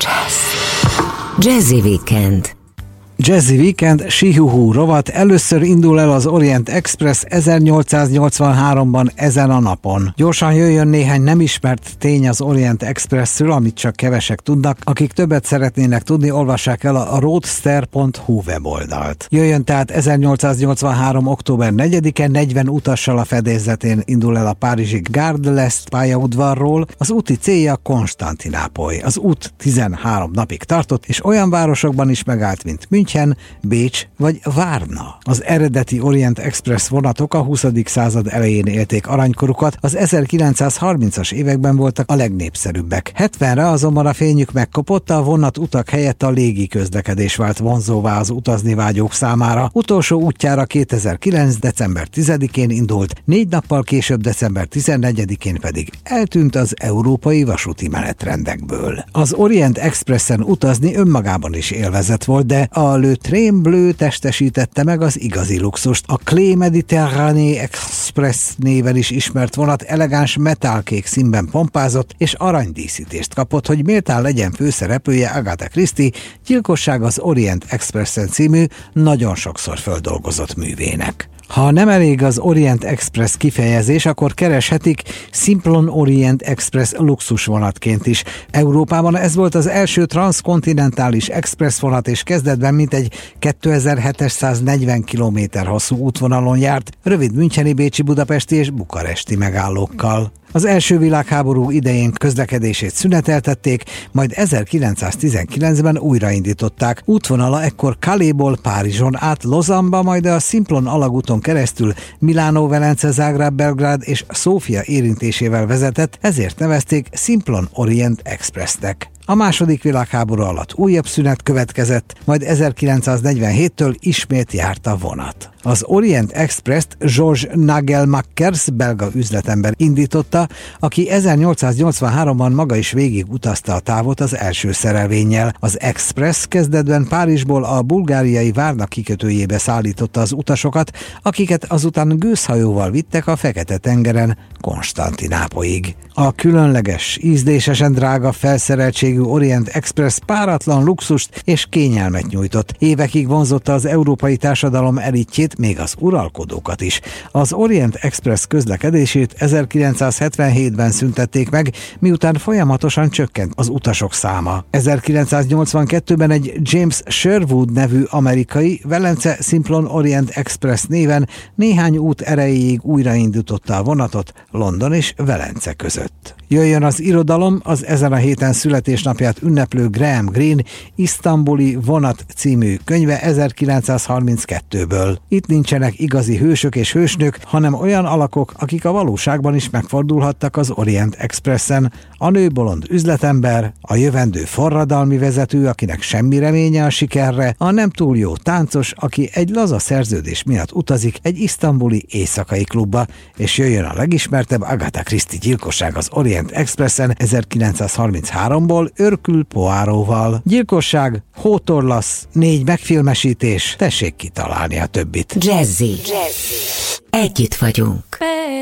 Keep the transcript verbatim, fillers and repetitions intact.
Jazzy Weekend. Jazzy Weekend, Sihuhu rovat először indul el az Orient Express ezernyolcszáznyolcvanháromban ezen a napon. Gyorsan jöjjön néhány nem ismert tény az Orient Expressről, amit csak kevesek tudnak. Akik többet szeretnének tudni, olvassák el a roadster pont hu weboldalt. Jöjjön tehát ezernyolcszáznyolcvanhárom. október negyedike, negyven utassal a fedélzetén indul el a párizsi Gare de l'Est pályaudvarról. Az úti célja Konstantinápoly. Az út tizenhárom napig tartott, és olyan városokban is megállt, mint München, Bécs vagy Várna. Az eredeti Orient Express vonatok a huszadik század elején élték aranykorukat, az ezerkilencszázharmincas években voltak a legnépszerűbbek. hetvenre azonban a fényük megkopott, a vonat utak helyett a légi közlekedés vált vonzóvá az utazni vágyók számára. Utolsó útjára kétezer-kilenc. december tizedikén indult, négy nappal később december tizennegyedikén pedig eltűnt az európai vasúti menetrendekből. Az Orient Expressen utazni önmagában is élvezet volt, de a Le Train Bleu testesítette meg az igazi luxust. A Clé Mediterranée Express néven is ismert vonat elegáns metálkék színben pompázott és aranydíszítést kapott, hogy méltán legyen főszereplője Agatha Christie Gyilkosság az Orient Expressen című nagyon sokszor földolgozott művének. Ha nem elég az Orient Express kifejezés, akkor kereshetik Simplon Orient Express luxusvonatként is. Európában ez volt az első transzkontinentális express vonat, és kezdetben mintegy kétezer-hétszáznegyven kilométer hosszú útvonalon járt, rövid müncheni, bécsi, budapesti és bukaresti megállókkal. Az első világháború idején közlekedését szüneteltették, majd ezerkilencszáztizenkilencben újraindították. Útvonala ekkor Calais-ból Párizson át Lausanne-ba, majd a Simplon alagúton keresztül Milánó, Velence, Zágráb, Belgrád és Szófia érintésével vezetett, ezért nevezték Simplon Orient Expressnek. A második világháború alatt újabb szünet következett, majd ezerkilencszáznegyvenhéttől ismét járt a vonat. Az Orient Express-t Georges Nagelmackers, belga üzletember indította, aki ezernyolcszáznyolcvanháromban maga is végig utazta a távot az első szerelvénnyel. Az Express kezdetben Párizsból a bulgáriai Várna kikötőjébe szállította az utasokat, akiket azután gőzhajóval vittek a Fekete-tengeren Konstantinápolyig. A különleges, ízlésesen drága felszereltségű Orient Express páratlan luxust és kényelmet nyújtott. Évekig vonzotta az európai társadalom elitjét, még az uralkodókat is. Az Orient Express közlekedését ezerkilencszázhetvenhétben szüntették meg, miután folyamatosan csökkent az utasok száma. ezerkilencszáznyolcvankettőben egy James Sherwood nevű amerikai Velence Simplon Orient Express néven néhány út erejéig újraindította a vonatot London és Velence között. Jöjjön az irodalom, az ezen a héten születésnapját ünneplő Graham Greene Isztambuli vonat című könyve ezerkilencszázharminckettőből. Itt nincsenek igazi hősök és hősnők, hanem olyan alakok, akik a valóságban is megfordulhattak az Orient Expressen. A nő bolond üzletember, a jövendő forradalmi vezető, akinek semmi reménye a sikerre, a nem túl jó táncos, aki egy laza szerződés miatt utazik egy isztambuli éjszakai klubba, és jöjjön a legismertebb Agatha Christie Gyilkosság az Orient Expressen ezerkilencszázharmincháromból Hercule Poirotval. Gyilkosság, hótorlasz, négy megfilmesítés, tessék kitalálni a többit. Jazzy. Jazzy. Együtt vagyunk.